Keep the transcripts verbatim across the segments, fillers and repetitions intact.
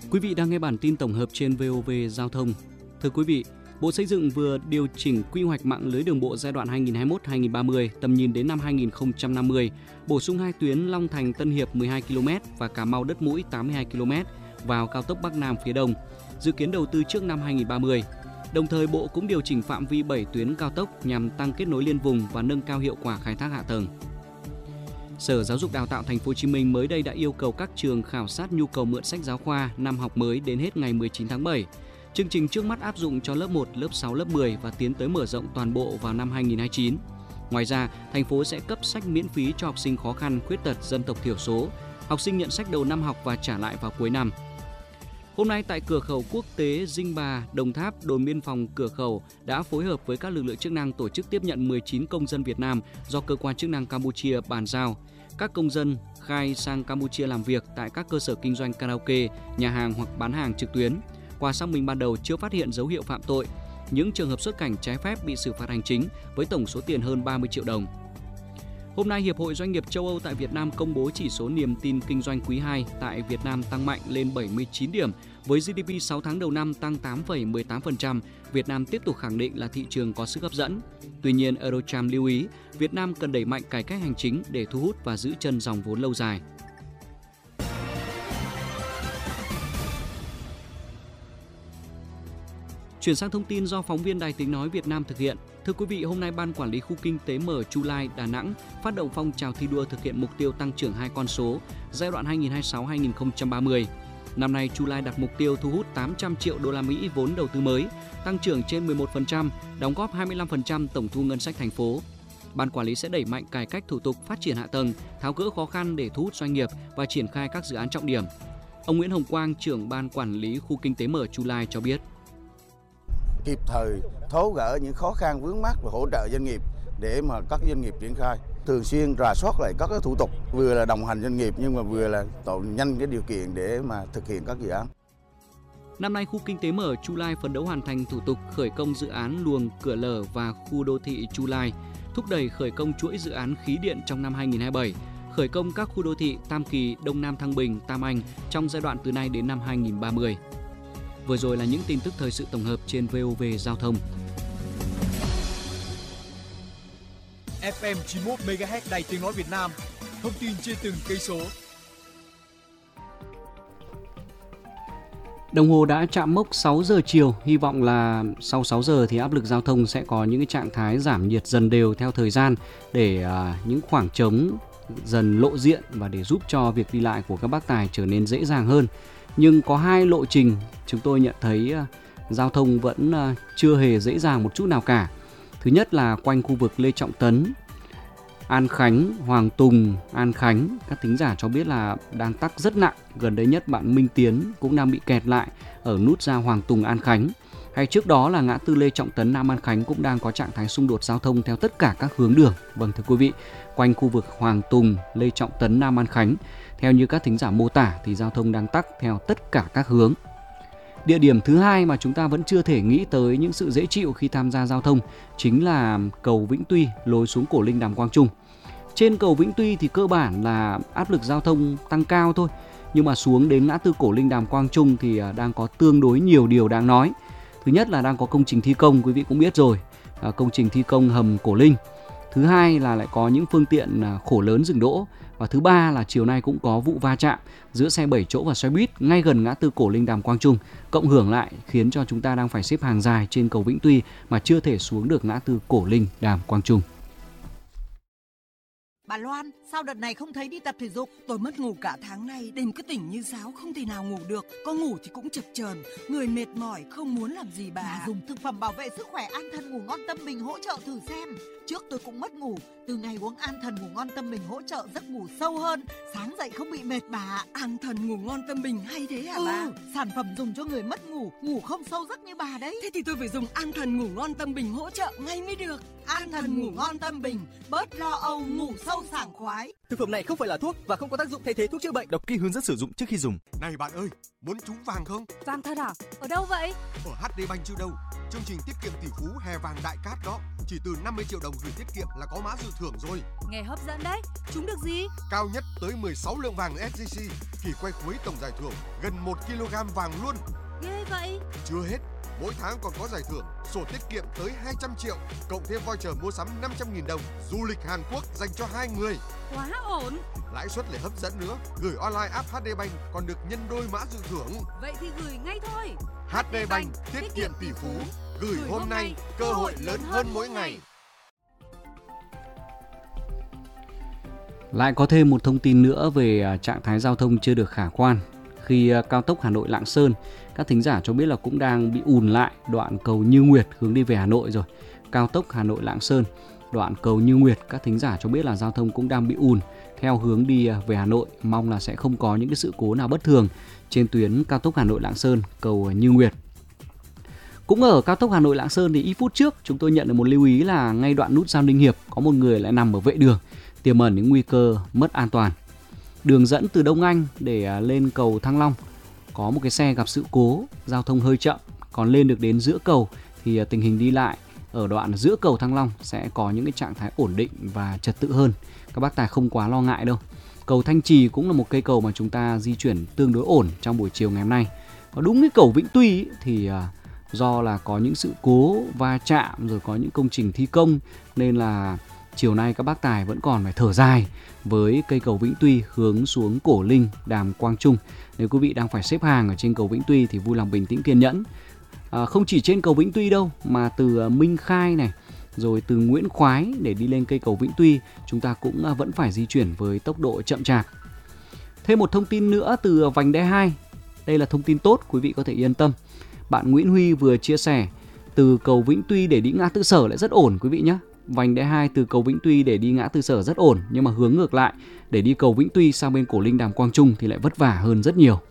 Quý vị đang nghe bản tin tổng hợp trên vê o vê Giao thông. Thưa quý vị, Bộ Xây dựng vừa điều chỉnh quy hoạch mạng lưới đường bộ giai đoạn hai nghìn không trăm hai mươi mốt đến hai nghìn không trăm ba mươi, tầm nhìn đến năm hai nghìn không trăm năm mươi, bổ sung hai tuyến Long Thành - Tân Hiệp mười hai ki lô mét và Cà Mau - Đất Mũi tám mươi hai ki lô mét vào cao tốc Bắc Nam phía Đông, dự kiến đầu tư trước năm hai nghìn không trăm ba mươi. Đồng thời, Bộ cũng điều chỉnh phạm vi bảy tuyến cao tốc nhằm tăng kết nối liên vùng và nâng cao hiệu quả khai thác hạ tầng. Sở Giáo dục Đào tạo Thành phố Hồ Chí Minh mới đây đã yêu cầu các trường khảo sát nhu cầu mượn sách giáo khoa năm học mới đến hết ngày mười chín tháng bảy. Chương trình trước mắt áp dụng cho lớp một, lớp sáu, lớp mười và tiến tới mở rộng toàn bộ vào năm hai nghìn không trăm hai mươi chín. Ngoài ra, thành phố sẽ cấp sách miễn phí cho học sinh khó khăn, khuyết tật, dân tộc thiểu số, học sinh nhận sách đầu năm học và trả lại vào cuối năm. Hôm nay tại cửa khẩu quốc tế Dinh Bà, Đồng Tháp, đồn biên phòng cửa khẩu đã phối hợp với các lực lượng chức năng tổ chức tiếp nhận mười chín công dân Việt Nam do cơ quan chức năng Campuchia bàn giao. Các công dân khai sang Campuchia làm việc tại các cơ sở kinh doanh karaoke, nhà hàng hoặc bán hàng trực tuyến. Qua xác minh ban đầu chưa phát hiện dấu hiệu phạm tội. Những trường hợp xuất cảnh trái phép bị xử phạt hành chính với tổng số tiền hơn ba mươi triệu đồng. Hôm nay, Hiệp hội Doanh nghiệp châu Âu tại Việt Nam công bố chỉ số niềm tin kinh doanh quý hai tại Việt Nam tăng mạnh lên bảy mươi chín điểm, với giê đê pê sáu tháng đầu năm tăng tám phẩy mười tám phần trăm. Việt Nam tiếp tục khẳng định là thị trường có sức hấp dẫn. Tuy nhiên, Eurocharm lưu ý, Việt Nam cần đẩy mạnh cải cách hành chính để thu hút và giữ chân dòng vốn lâu dài. Chuyển sang thông tin do phóng viên Đài Tiếng nói Việt Nam thực hiện. Thưa quý vị, hôm nay Ban Quản lý Khu Kinh tế mở Chu Lai, Đà Nẵng phát động phong trào thi đua thực hiện mục tiêu tăng trưởng hai con số giai đoạn hai nghìn không trăm hai mươi sáu đến hai nghìn không trăm ba mươi. Năm nay, Chu Lai đặt mục tiêu thu hút tám trăm triệu đô la Mỹ vốn đầu tư mới, tăng trưởng trên mười một phần trăm, đóng góp hai mươi lăm phần trăm tổng thu ngân sách thành phố. Ban quản lý sẽ đẩy mạnh cải cách thủ tục, phát triển hạ tầng, tháo gỡ khó khăn để thu hút doanh nghiệp và triển khai các dự án trọng điểm. Ông Nguyễn Hồng Quang, trưởng Ban Quản lý Khu Kinh tế mở Chu Lai cho biết. Kịp thời tháo gỡ những khó khăn vướng mắc và hỗ trợ doanh nghiệp để mà các doanh nghiệp triển khai, thường xuyên rà soát lại các cái thủ tục, vừa là đồng hành doanh nghiệp nhưng mà vừa là tạo nhanh cái điều kiện để mà thực hiện các dự án. Năm nay, khu kinh tế mở Chu Lai phấn đấu hoàn thành thủ tục khởi công dự án luồng Cửa Lở và khu đô thị Chu Lai, thúc đẩy khởi công chuỗi dự án khí điện trong năm hai nghìn không trăm hai mươi bảy, khởi công các khu đô thị Tam Kỳ, Đông Nam Thăng Bình, Tam Anh trong giai đoạn từ nay đến năm hai nghìn không trăm ba mươi. Vừa rồi là những tin tức thời sự tổng hợp trên vê o vê Giao thông. ép em chín mươi mốt mê ga héc Đài Tiếng nói Việt Nam, thông tin trên từng cây số. Đồng hồ đã chạm mốc sáu giờ chiều, hy vọng là sau sáu giờ thì áp lực giao thông sẽ có những cái trạng thái giảm nhiệt dần đều theo thời gian để uh, những khoảng trống dần lộ diện và để giúp cho việc đi lại của các bác tài trở nên dễ dàng hơn. Nhưng có hai lộ trình chúng tôi nhận thấy uh, giao thông vẫn uh, chưa hề dễ dàng một chút nào cả. Thứ nhất là quanh khu vực Lê Trọng Tấn, An Khánh, Hoàng Tùng, An Khánh. Các thính giả cho biết là đang tắc rất nặng. Gần đây nhất bạn Minh Tiến cũng đang bị kẹt lại ở nút giao Hoàng Tùng, An Khánh. Hay trước đó là ngã tư Lê Trọng Tấn, Nam An Khánh cũng đang có trạng thái xung đột giao thông theo tất cả các hướng đường. Vâng thưa quý vị, quanh khu vực Hoàng Tùng, Lê Trọng Tấn, Nam An Khánh, theo như các thính giả mô tả thì giao thông đang tắc theo tất cả các hướng. Địa điểm thứ hai mà chúng ta vẫn chưa thể nghĩ tới những sự dễ chịu khi tham gia giao thông chính là cầu Vĩnh Tuy lối xuống Cổ Linh Đàm Quang Trung. Trên cầu Vĩnh Tuy thì cơ bản là áp lực giao thông tăng cao thôi, nhưng mà xuống đến ngã tư Cổ Linh Đàm Quang Trung thì đang có tương đối nhiều điều đáng nói. Thứ nhất là đang có công trình thi công, quý vị cũng biết rồi, công trình thi công hầm Cổ Linh. Thứ hai là lại có những phương tiện khổ lớn dừng đỗ. Và thứ ba là chiều nay cũng có vụ va chạm giữa xe bảy chỗ và xe buýt ngay gần ngã tư Cổ Linh Đàm Quang Trung. Cộng hưởng lại khiến cho chúng ta đang phải xếp hàng dài trên cầu Vĩnh Tuy mà chưa thể xuống được ngã tư Cổ Linh Đàm Quang Trung. Bà Loan, sao đợt này không thấy đi tập thể dục? Tôi mất ngủ cả tháng nay, đêm cứ tỉnh như sáo, không thể nào ngủ được. Có ngủ thì cũng chập chờn, người mệt mỏi, không muốn làm gì bà. Bà dùng thực phẩm bảo vệ sức khỏe An Thần Ngủ Ngon Tâm Bình hỗ trợ thử xem. Trước tôi cũng mất ngủ, từ ngày uống An Thần Ngủ Ngon Tâm Bình hỗ trợ giấc ngủ sâu hơn, sáng dậy không bị mệt bà. An Thần Ngủ Ngon Tâm Bình hay thế hả ừ, bà? Sản phẩm dùng cho người mất ngủ, ngủ không sâu giấc như bà đấy. Thế thì tôi phải dùng An Thần Ngủ Ngon Tâm Bình hỗ trợ ngay mới được. An Thần Ngủ Ngon Tâm Bình, bớt lo âu, ngủ sâu sảng khoái. Thực phẩm này không phải là thuốc và không có tác dụng thay thế thuốc chữa bệnh. Đọc kỹ hướng dẫn sử dụng trước khi dùng. Này bạn ơi, muốn trúng vàng không? Vàng thật à? Ở đâu vậy? Ở hát đê Bank chứ đâu. Chương trình tiết kiệm tỷ phú hè vàng đại cát đó, chỉ từ năm mươi triệu đồng gửi tiết kiệm là có mã dự thưởng rồi. Nghe hấp dẫn đấy. Chúng được gì? Cao nhất tới mười sáu lượng vàng ét gi xê, kỳ quay cuối tổng giải thưởng gần một ki lô gam vàng luôn. Ghê vậy. Chưa hết, mỗi tháng còn có giải thưởng sổ tiết kiệm tới hai trăm triệu, cộng thêm voucher mua sắm năm trăm nghìn đồng, du lịch Hàn Quốc dành cho hai người. Quá ổn. Lãi suất lại hấp dẫn nữa, gửi online app hát đê Bank còn được nhân đôi mã dự thưởng. Vậy thì gửi ngay thôi. hát đê Bank, tiết kiệm tỷ phú, gửi hôm nay, cơ hội lớn hơn mỗi ngày. Lại có thêm một thông tin nữa về trạng thái giao thông chưa được khả quan. Khi cao tốc Hà Nội - Lạng Sơn, các thính giả cho biết là cũng đang bị ùn lại đoạn cầu Như Nguyệt hướng đi về Hà Nội rồi. Cao tốc Hà Nội - Lạng Sơn, đoạn cầu Như Nguyệt, các thính giả cho biết là giao thông cũng đang bị ùn theo hướng đi về Hà Nội. Mong là sẽ không có những cái sự cố nào bất thường trên tuyến cao tốc Hà Nội - Lạng Sơn, cầu Như Nguyệt. Cũng ở cao tốc Hà Nội - Lạng Sơn thì ít phút trước chúng tôi nhận được một lưu ý là ngay đoạn nút giao Ninh Hiệp có một người lại nằm ở vệ đường, tiềm ẩn những nguy cơ mất an toàn. Đường dẫn từ Đông Anh để lên cầu Thăng Long có một cái xe gặp sự cố, giao thông hơi chậm. Còn lên được đến giữa cầu thì tình hình đi lại ở đoạn giữa cầu Thăng Long sẽ có những cái trạng thái ổn định và trật tự hơn. Các bác tài không quá lo ngại đâu. Cầu Thanh Trì cũng là một cây cầu mà chúng ta di chuyển tương đối ổn trong buổi chiều ngày hôm nay. Và đúng cái cầu Vĩnh Tuy ý, thì do là có những sự cố va chạm rồi có những công trình thi công nên là chiều nay các bác tài vẫn còn phải thở dài với cây cầu Vĩnh Tuy hướng xuống Cổ Linh, Đàm Quang Trung. Nếu quý vị đang phải xếp hàng ở trên cầu Vĩnh Tuy thì vui lòng bình tĩnh kiên nhẫn. À, không chỉ trên cầu Vĩnh Tuy đâu mà từ Minh Khai này rồi từ Nguyễn Khoái để đi lên cây cầu Vĩnh Tuy chúng ta cũng vẫn phải di chuyển với tốc độ chậm chạp. Thêm một thông tin nữa từ vành đai hai. Đây là thông tin tốt, quý vị có thể yên tâm. Bạn Nguyễn Huy vừa chia sẻ từ cầu Vĩnh Tuy để đi ngã tư Sở lại rất ổn quý vị nhé. Vành đai hai từ cầu Vĩnh Tuy để đi ngã tư Sở rất ổn, nhưng mà hướng ngược lại để đi cầu Vĩnh Tuy sang bên Cổ Linh, Đàm Quang Trung thì lại vất vả hơn rất nhiều.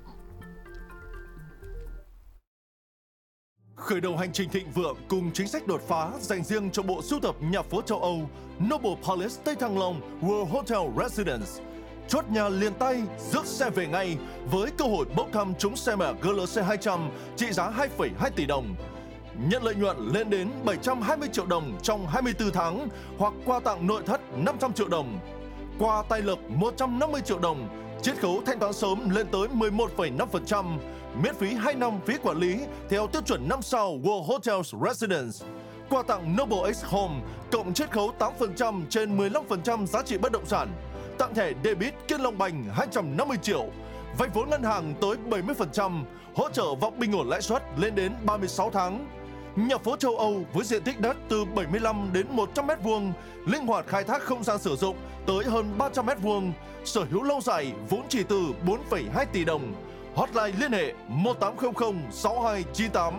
Khởi đầu hành trình thịnh vượng cùng chính sách đột phá dành riêng cho bộ sưu tập nhà phố châu Âu Noble Palace Tây Thăng Long World Hotel Residence. Chốt nhà liền tay, rước xe về ngay với cơ hội bốc thăm trúng xe mẹ giê lờ xê hai trăm trị giá hai phẩy hai tỷ đồng. Nhận lợi nhuận lên đến bảy trăm hai mươi triệu đồng trong hai mươi tư tháng hoặc quà tặng nội thất năm trăm triệu đồng. Quà tay lực một trăm năm mươi triệu đồng, chiết khấu thanh toán sớm lên tới mười một phẩy năm phần trăm, miễn phí hai năm phí quản lý theo tiêu chuẩn năm sao World Hotels Residence. Quà tặng Noble X Home cộng chiết khấu tám phần trăm trên mười lăm phần trăm giá trị bất động sản. Tặng thẻ debit Kiên Long Banh hai trăm năm mươi triệu, vay vốn ngân hàng tới bảy mươi phần trăm, hỗ trợ vòng bình ổn lãi suất lên đến ba mươi sáu tháng. Nhà phố châu Âu với diện tích đất từ bảy mươi lăm đến một trăm mét vuông, linh hoạt khai thác không gian sử dụng tới hơn ba trăm mét vuông, sở hữu lâu dài vốn chỉ từ bốn phẩy hai tỷ đồng. Hotline liên hệ một tám không không sáu hai chín tám.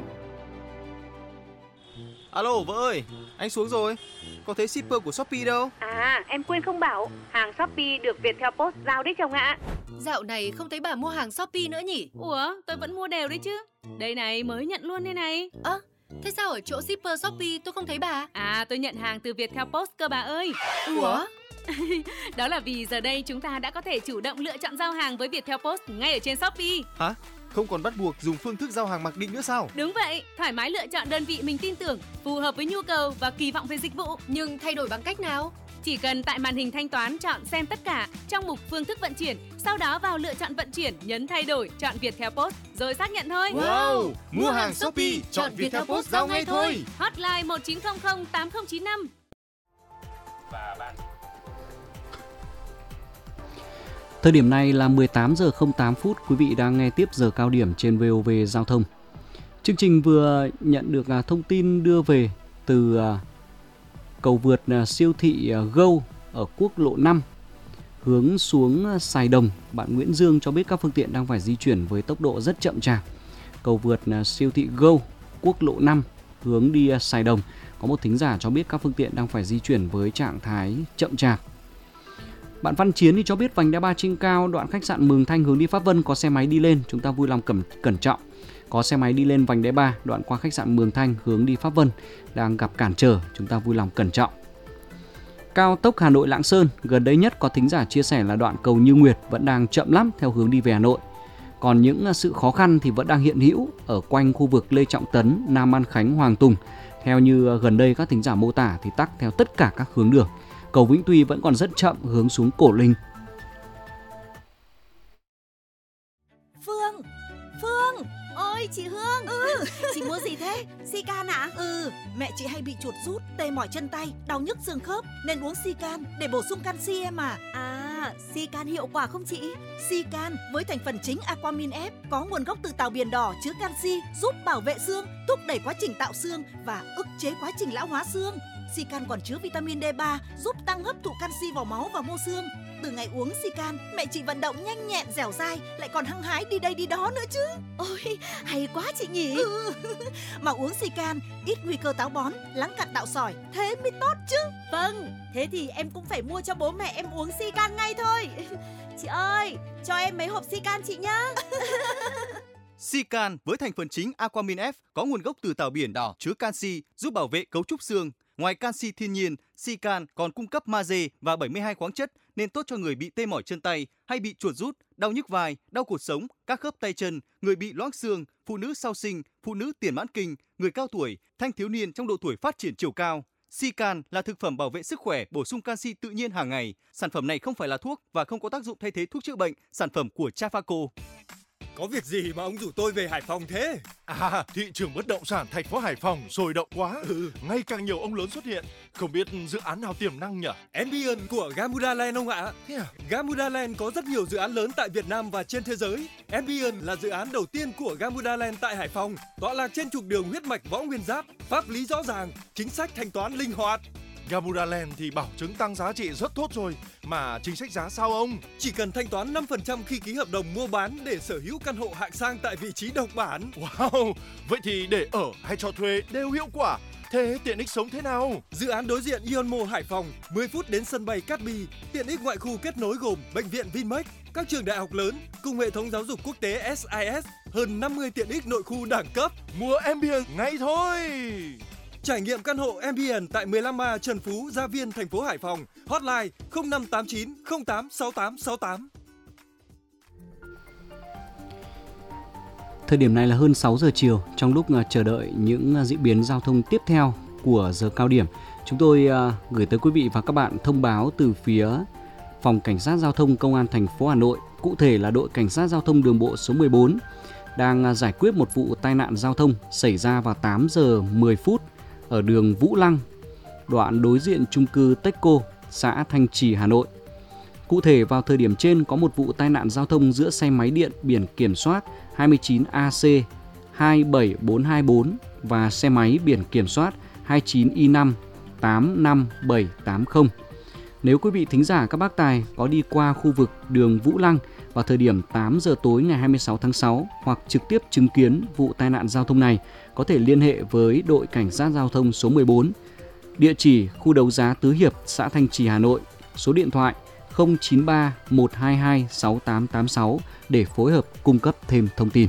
Alo vợ ơi, anh xuống rồi. Có thấy shipper của Shopee đâu? À, em quên không bảo, hàng Shopee được Viettel Post giao đấy chồng ạ. Dạo này không thấy bà mua hàng Shopee nữa nhỉ? Ủa, tôi vẫn mua đều đấy chứ. Đây này, mới nhận luôn đây này. Ơ, à, thế sao ở chỗ shipper Shopee tôi không thấy bà? À, tôi nhận hàng từ Viettel Post cơ bà ơi. Ủa? Đó là vì giờ đây chúng ta đã có thể chủ động lựa chọn giao hàng với Viettel Post ngay ở trên Shopee. Hả? Không còn bắt buộc dùng phương thức giao hàng mặc định nữa sao? Đúng vậy, thoải mái lựa chọn đơn vị mình tin tưởng, phù hợp với nhu cầu và kỳ vọng về dịch vụ. Nhưng thay đổi bằng cách nào? Chỉ cần tại màn hình thanh toán chọn xem tất cả trong mục phương thức vận chuyển, sau đó vào lựa chọn vận chuyển, nhấn thay đổi, chọn Viettel Post rồi xác nhận thôi. Wow, mua hàng Shopee chọn Viettel Post giao ngay thôi. Hotline một chín không không tám không chín năm. Và bạn. Thời điểm này là mười tám giờ không tám phút, quý vị đang nghe tiếp giờ cao điểm trên vê o vê Giao thông. Chương trình vừa nhận được thông tin đưa về từ cầu vượt siêu thị Go ở quốc lộ năm hướng xuống Sài Đồng. Bạn Nguyễn Dương cho biết các phương tiện đang phải di chuyển với tốc độ rất chậm chạp. Cầu vượt siêu thị Go quốc lộ năm hướng đi Sài Đồng. Có một thính giả cho biết các phương tiện đang phải di chuyển với trạng thái chậm chạp. Bạn Văn Chiến thì cho biết vành đai ba trên cao đoạn khách sạn Mường Thanh hướng đi Pháp Vân có xe máy đi lên, chúng ta vui lòng cẩn, cẩn trọng. Có xe máy đi lên vành đai ba đoạn qua khách sạn Mường Thanh hướng đi Pháp Vân đang gặp cản trở, chúng ta vui lòng cẩn trọng. Cao tốc Hà Nội Lạng Sơn gần đây nhất có thính giả chia sẻ là đoạn cầu Như Nguyệt vẫn đang chậm lắm theo hướng đi về Hà Nội. Còn những sự khó khăn thì vẫn đang hiện hữu ở quanh khu vực Lê Trọng Tấn, Nam An Khánh, Hoàng Tùng. Theo như gần đây các thính giả mô tả thì tắc theo tất cả các hướng đường. Cầu Vĩnh Tuy vẫn còn rất chậm hướng xuống Cổ Linh. Phương, Phương, ôi chị Hương. Ừ, chị mua gì thế? Sican ạ? À? Ừ, mẹ chị hay bị chuột rút, tê mỏi chân tay, đau nhức xương khớp nên uống Sican để bổ sung canxi em à. À, Sican hiệu quả không chị? Sican với thành phần chính Aquamin F có nguồn gốc từ tàu biển đỏ chứa canxi, giúp bảo vệ xương, thúc đẩy quá trình tạo xương và ức chế quá trình lão hóa xương. Sican còn chứa vitamin D ba giúp tăng hấp thụ canxi vào máu và mô xương. Từ ngày uống Sican, mẹ chị vận động nhanh nhẹn, dẻo dai, lại còn hăng hái đi đây đi đó nữa chứ. Ôi, hay quá chị nhỉ. Ừ. Mà uống Sican ít nguy cơ táo bón, lắng cặn tạo sỏi, thế mới tốt chứ. Vâng, thế thì em cũng phải mua cho bố mẹ em uống Sican ngay thôi. Chị ơi, cho em mấy hộp Sican chị nhá. Sican với thành phần chính Aquamin F có nguồn gốc từ tàu biển đỏ chứa canxi, giúp bảo vệ cấu trúc xương. Ngoài canxi thiên nhiên, Sican còn cung cấp magie và bảy mươi hai khoáng chất nên tốt cho người bị tê mỏi chân tay hay bị chuột rút, đau nhức vai, đau cột sống, các khớp tay chân, người bị loãng xương, phụ nữ sau sinh, phụ nữ tiền mãn kinh, người cao tuổi, thanh thiếu niên trong độ tuổi phát triển chiều cao. Sican là thực phẩm bảo vệ sức khỏe, bổ sung canxi tự nhiên hàng ngày. Sản phẩm này không phải là thuốc và không có tác dụng thay thế thuốc chữa bệnh. Sản phẩm của Trafaco. Có việc gì mà ông rủ tôi về Hải Phòng thế? À, thị trường bất động sản thành phố Hải Phòng sôi động quá. Ừ. Ngày càng nhiều ông lớn xuất hiện. Không biết dự án nào tiềm năng nhỉ? Ambient của Gamuda Land ông ạ. Thế à? Gamuda Land có rất nhiều dự án lớn tại Việt Nam và trên thế giới. Ambient là dự án đầu tiên của Gamuda Land tại Hải Phòng, tọa lạc trên trục đường huyết mạch Võ Nguyên Giáp, pháp lý rõ ràng, chính sách thanh toán linh hoạt. Gamuda Land thì bảo chứng tăng giá trị rất tốt rồi, mà chính sách giá sao ông? Chỉ cần thanh toán năm phần trăm khi ký hợp đồng mua bán để sở hữu căn hộ hạng sang tại vị trí độc bản. Wow, vậy thì để ở hay cho thuê đều hiệu quả. Thế tiện ích sống thế nào? Dự án đối diện Ionmo Hải Phòng, mười phút đến sân bay Cát Bi. Tiện ích ngoại khu kết nối gồm bệnh viện Vinmec, các trường đại học lớn cùng hệ thống giáo dục quốc tế S I S, hơn năm mươi tiện ích nội khu đẳng cấp. Mua Ambient ngay thôi! Trải nghiệm căn hộ Ambient tại mười lăm A Trần Phú, Gia Viên, thành phố Hải Phòng. Hotline không năm tám chín không tám sáu tám sáu tám. Thời điểm này là hơn sáu giờ chiều. Trong lúc chờ đợi những diễn biến giao thông tiếp theo của giờ cao điểm, chúng tôi gửi tới quý vị và các bạn thông báo từ phía Phòng Cảnh sát Giao thông Công an thành phố Hà Nội, cụ thể là đội Cảnh sát Giao thông đường bộ số mười bốn, đang giải quyết một vụ tai nạn giao thông xảy ra vào tám giờ mười phút ở đường Vũ Lăng, đoạn đối diện chung cư Techco, xã Thanh Trì, Hà Nội. Cụ thể, vào thời điểm trên có một vụ tai nạn giao thông giữa xe máy điện biển kiểm soát hai chín A C hai bảy bốn hai bốn và xe máy biển kiểm soát hai chín I năm tám năm bảy tám không. Nếu quý vị thính giả các bác tài có đi qua khu vực đường Vũ Lăng vào thời điểm tám giờ tối ngày hai mươi sáu tháng sáu hoặc trực tiếp chứng kiến vụ tai nạn giao thông này, có thể liên hệ với đội Cảnh sát Giao thông số mười bốn, địa chỉ khu đấu giá Tứ Hiệp, xã Thanh Trì, Hà Nội, số điện thoại không chín ba một hai hai sáu tám tám sáu để phối hợp cung cấp thêm thông tin.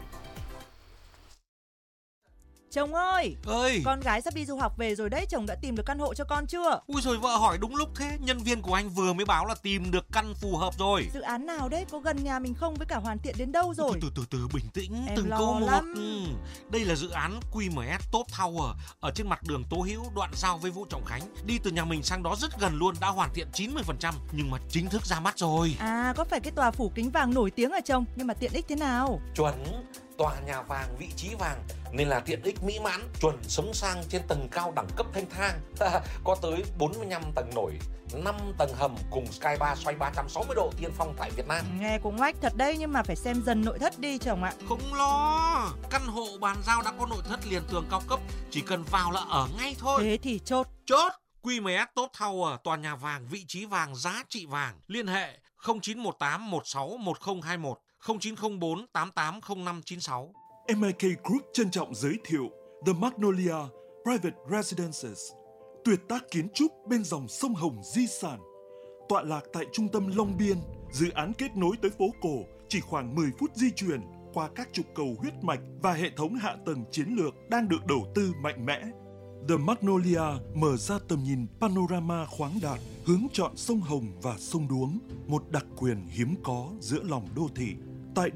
Chồng ơi, ơi, con gái sắp đi du học về rồi đấy, chồng đã tìm được căn hộ cho con chưa? Ui rồi vợ hỏi đúng lúc thế, nhân viên của anh vừa mới báo là tìm được căn phù hợp rồi. Dự án nào đấy, có gần nhà mình không, với cả hoàn thiện đến đâu rồi? Từ từ từ, từ bình tĩnh, em từng lo câu một. lắm. Ừ. Đây là dự án Q M S Top Tower ở trên mặt đường Tố Hữu, đoạn giao với Vũ Trọng Khánh. Đi từ nhà mình sang đó rất gần luôn, đã hoàn thiện chín mươi phần trăm nhưng mà chính thức ra mắt rồi. À, có phải cái tòa phủ kính vàng nổi tiếng à chồng? Nhưng mà tiện ích thế nào? Chuẩn, tòa nhà vàng, vị trí vàng nên là tiện ích mỹ mãn, chuẩn sống sang trên tầng cao đẳng cấp thanh thang. Có tới bốn mươi lăm tầng nổi, năm tầng hầm cùng sky bar xoay ba trăm sáu mươi độ tiên phong tại Việt Nam. Nghe cũng oách thật đấy, nhưng mà phải xem dần nội thất đi chồng ạ. Không lo, căn hộ bàn giao đã có nội thất liền tường cao cấp, chỉ cần vào là ở ngay thôi. Thế thì chốt. Chốt. Q M S Top Tower, tòa nhà vàng, vị trí vàng, giá trị vàng. Liên hệ không chín một tám một sáu một không hai một, không chín không bốn tám tám không năm chín sáu. em i ca Group trân trọng giới thiệu The Magnolia Private Residences, tuyệt tác kiến trúc bên dòng sông Hồng di sản. Tọa lạc tại trung tâm Long Biên, dự án kết nối tới phố cổ chỉ khoảng mười phút di chuyển qua các trục cầu huyết mạch và hệ thống hạ tầng chiến lược đang được đầu tư mạnh mẽ. The Magnolia mở ra tầm nhìn panorama khoáng đạt, hướng chọn sông Hồng và sông Đuống, một đặc quyền hiếm có giữa lòng đô thị. Tại đây,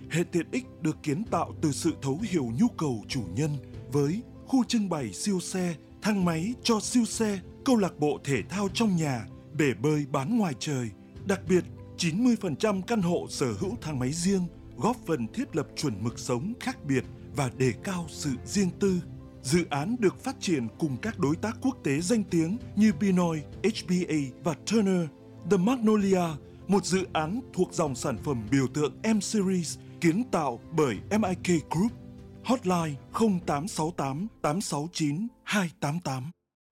Hệ tiện ích được kiến tạo từ sự thấu hiểu nhu cầu chủ nhân với khu trưng bày siêu xe, thang máy cho siêu xe, câu lạc bộ thể thao trong nhà, bể bơi bán ngoài trời. Đặc biệt, chín mươi phần trăm căn hộ sở hữu thang máy riêng, góp phần thiết lập chuẩn mực sống khác biệt và đề cao sự riêng tư. Dự án được phát triển cùng các đối tác quốc tế danh tiếng như Pinoy, hát bê a và Turner. The Magnolia, một dự án thuộc dòng sản phẩm biểu tượng M-Series kiến tạo bởi em i ca Group. Hotline không tám sáu tám tám sáu chín hai tám tám.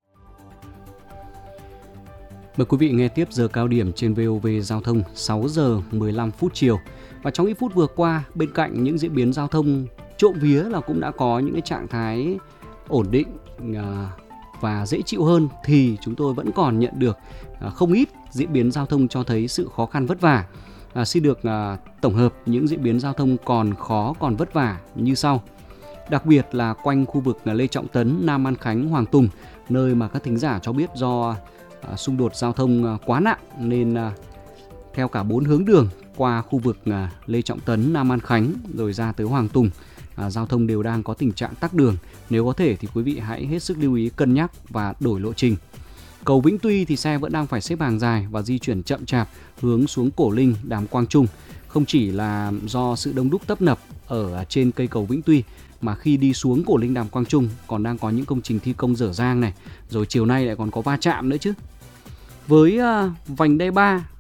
Mời quý vị nghe tiếp giờ cao điểm trên vê o vê Giao thông sáu giờ mười lăm phút chiều. Và trong ít phút vừa qua, bên cạnh những diễn biến giao thông trộm vía là cũng đã có những cái trạng thái ổn định và dễ chịu hơn, thì chúng tôi vẫn còn nhận được không ít diễn biến giao thông cho thấy sự khó khăn vất vả. À, xin được à, tổng hợp những diễn biến giao thông còn khó còn vất vả như sau. Đặc biệt là quanh khu vực Lê Trọng Tấn, Nam An Khánh, Hoàng Tùng, nơi mà các thính giả cho biết do à, xung đột giao thông quá nặng nên à, theo cả bốn hướng đường qua khu vực à, Lê Trọng Tấn, Nam An Khánh rồi ra tới Hoàng Tùng, à, giao thông đều đang có tình trạng tắc đường. Nếu có thể thì quý vị hãy hết sức lưu ý cân nhắc và đổi lộ trình. Cầu Vĩnh Tuy thì xe vẫn đang phải xếp hàng dài và di chuyển chậm chạp hướng xuống Cổ Linh, Đàm Quang Trung. Không chỉ là do sự đông đúc tấp nập ở trên cây cầu Vĩnh Tuy mà khi đi xuống Cổ Linh, Đàm Quang Trung còn đang có những công trình thi công dở dang này, rồi chiều nay lại còn có va chạm nữa chứ. Với uh, vành đai ba